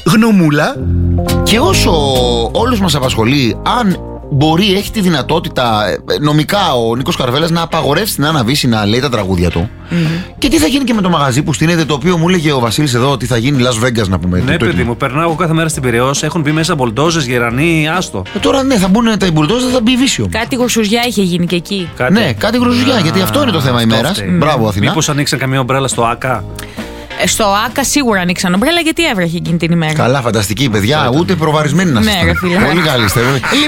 γνωμούλα. Και όσο όλους μας απασχολεί, αν μπορεί, έχει τη δυνατότητα νομικά ο Νίκος Καρβέλας να απαγορεύσει την Άννα Βύση να λέει τα τραγούδια του. Και τι θα γίνει και με το μαγαζί που στείνεται, το οποίο μου έλεγε ο Βασίλης εδώ ότι θα γίνει Las Vegas, να πούμε. Ναι, παιδί μου, περνάω κάθε μέρα στην Πειραιώς, έχουν μπει μέσα μπουλντόζες, γερανοί, άστο. Τώρα ναι, θα μπουν τα μπουλντόζες, θα μπει Βύσιο. Κάτι γρουσουζιά είχε γίνει και εκεί. Ναι, κάτι γρουσουζιά, γιατί αυτό είναι το θέμα ημέρας. Μπράβο, Αθηνά. Μήπως ανοίξαν καμία ομπρέλα στο ΑΚΑ. Στο ΑΚΑ σίγουρα ανοίξαν ομπρέλα, γιατί έβρεχε εκείνη την ημέρα. Καλά, φανταστική, παιδιά, ούτε προβαρισμένοι να είστε. Ναι, ρε φίλε. Πολύ καλή είστε.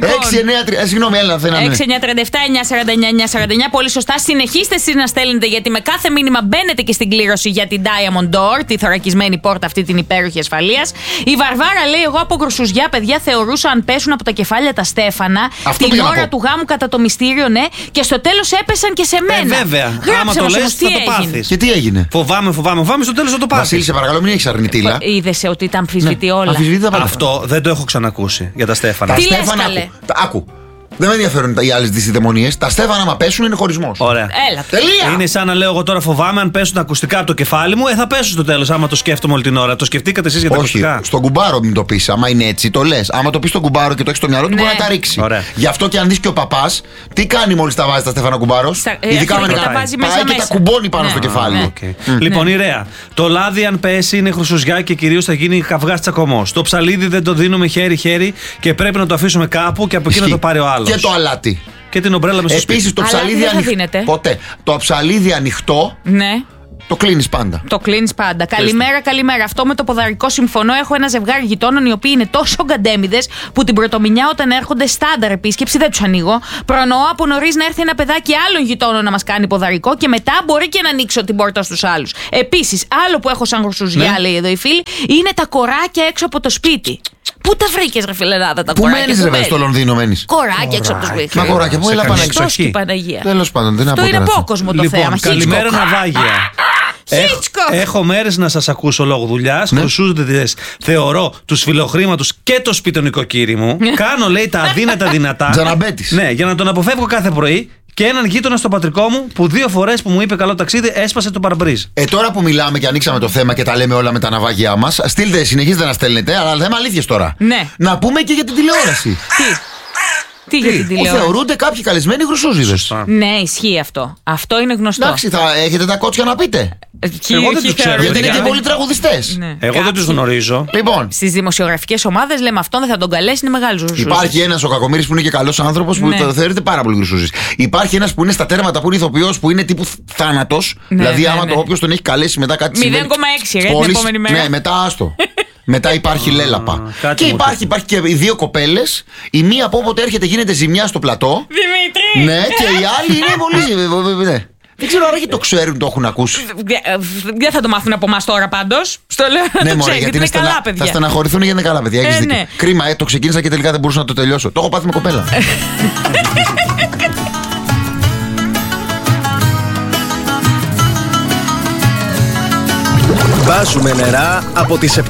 Συγγνώμη, έλα, δεν είναι. 6-9-37-9-49-9-49. Πολύ σωστά. Συνεχίστε εσείς να στέλνετε, γιατί με κάθε μήνυμα μπαίνετε και στην κλήρωση για την Diamond Door, τη θωρακισμένη πόρτα αυτή την υπέροχη ασφαλείας. Η Βαρβάρα λέει: εγώ από γρουσουζιά, παιδιά, θεωρούσα αν πέσουν από τα κεφάλια τα στέφανα την ώρα του γάμου κατά το μυστήριο, ναι, και στο τέλος έπεσαν και σε μένα. Βέβαια, άμα το λες, θα το πάθεις. Και τι έγινε? Φοβάμαι, στο τέλος θα το πάθεις. Βασίλη, σε παρακαλώ, μην έχεις αρνητήλα. Είδεσαι ότι τα αμφισβητεί όλα. Αυτό δεν το έχω ξανακούσει για τα στέφανα. Τι λες, καλέ? Άκου. Δεν με ενδιαφέρουν οι άλλες δυσιδαιμονίες. Τα στέφανα, άμα πέσουν, είναι χωρισμός. Ωραία. Έλα. Τελεία! Είναι σαν να λέω εγώ τώρα φοβάμαι αν πέσουν τα ακουστικά από το κεφάλι μου, θα πέσουν στο τέλος. Άμα το σκέφτομαι όλη την ώρα. Το σκεφτήκατε εσείς για τα ακουστικά? Όχι. Στον κουμπάρο μην το πεις. Άμα είναι έτσι, το λες. Άμα το πεις στον κουμπάρο και το έχεις στο μυαλό του, μπορεί να τα ρίξει. Ωραία. Γι' αυτό και αν δεις και ο παπάς, τι κάνει μόλις τα βάζει τα στέφανα κουμπάρος? Ειδικά με τα βάζει μέσα. Πάει και τα κουμπώνει πάνω στο κεφάλι. Λοιπόν, Ηρέα, το λάδι αν πέσει είναι χρυσουζιά και κυρίως θα γίνει καυγάς τσακωμός. Το ψαλίδι δεν το δίνουμε χέρι-χέρι και πρέπει να το αφήσουμε κάπου και από εκεί να το πάρει ο άλλος. Και το αλάτι. Και την ομπρέλα μέσα στο Επίσης το ψαλίδι ανοιχτό. Ποτέ. Το ψαλίδι ανοιχτό. Ναι. Το κλείνεις πάντα. Το κλείνεις πάντα. Καλημέρα, καλημέρα. Αυτό με το ποδαρικό συμφωνώ. Έχω ένα ζευγάρι γειτόνων οι οποίοι είναι τόσο γκαντέμιδες που την πρωτομηνιά όταν έρχονται στάνταρ επίσκεψη δεν τους ανοίγω. Προνοώ από νωρίς να έρθει ένα παιδάκι άλλων γειτόνων να μας κάνει ποδαρικό και μετά μπορεί και να ανοίξω την πόρτα στους άλλους. Επίσης, άλλο που έχω σαν γρουσουζιά, λέει εδώ η φίλη, είναι τα κοράκια έξω από το σπίτι. Πού τα βρήκες, ρε φιλενάδα, τα κοράκια? Πού μένεις, ρε, στο Λονδίνο μένεις? Κοράκια έξω από το σπίτι. Μα κοράκια, πού έλα πάνε έξω? Τέλος πάντων, δεν είναι αυτό. Είναι απόκοσμο το θέμα. Καλημέρα, ναυάγια. Έχω μέρες να σας ακούσω λόγω δουλειάς. Χρυσούζοντες θεωρώ τους φιλοχρήματους και το σπίτι των νοικοκύρη μου. Κάνω, λέει, τα αδύνατα δυνατά. Τζαναμπέτης. Ναι, για να τον αποφεύγω κάθε πρωί. Και έναν γείτονα στο πατρικό μου που 2 φορές που μου είπε καλό ταξίδι έσπασε το παρμπρίζ. Τώρα που μιλάμε και ανοίξαμε το θέμα και τα λέμε όλα με τα ναυάγια μας, στείλτε, συνεχίζετε να στέλνετε, αλλά θέμα αλήθειες τώρα. Ναι. Να πούμε και για την τηλεόραση. Τι για την τηλεόραση? Θεωρούνται κάποιοι καλεσμένοι χρυσούζιδες. Ναι, ισχύει αυτό. Αυτό είναι γνωστό. Εντάξει, θα έχετε τα κότσια να πείτε. Εγώ δεν τους ξέρω. Γιατί είναι και πολλοί τραγουδιστές. Ναι. Εγώ δεν τους γνωρίζω. Λοιπόν, στις δημοσιογραφικές ομάδες λέμε αυτόν δεν θα τον καλέσει, είναι μεγάλος χρυσούζης. υπάρχει ένας ο Κακομοίρης που είναι και καλός άνθρωπος που το θεωρείται πάρα πολύ χρυσούζης. Υπάρχει ένας που είναι στα τέρματα που είναι ηθοποιός που είναι τύπου θάνατος. Δηλαδή, άμα όποιος τον έχει καλέσει μετά κάτι συμβαίνει. 0,6 την επόμενη μέρα. Ναι, μετά άστο. Μετά υπάρχει λέλαπα. Και υπάρχει και οι 2 κοπέλες. Η μία από όποτε έρχεται γίνεται ζημιά στο πλατό. Δημήτρη! Ναι, και η άλλη είναι πολύ. Ναι. Δεν ξέρω αν το ξέρουν, το έχουν ακούσει. Δεν θα το μάθουν από εμάς τώρα πάντως. Στο λέω να το ξέρει, γιατί είναι καλά παιδιά. Θα στεναχωρηθούν γιατί είναι καλά παιδιά. Έχεις δίκιο. Κρίμα, το ξεκίνησα και τελικά δεν μπορούσα να το τελειώσω. Το έχω πάθει με κοπέλα. Βάζουμε νερά από τις 7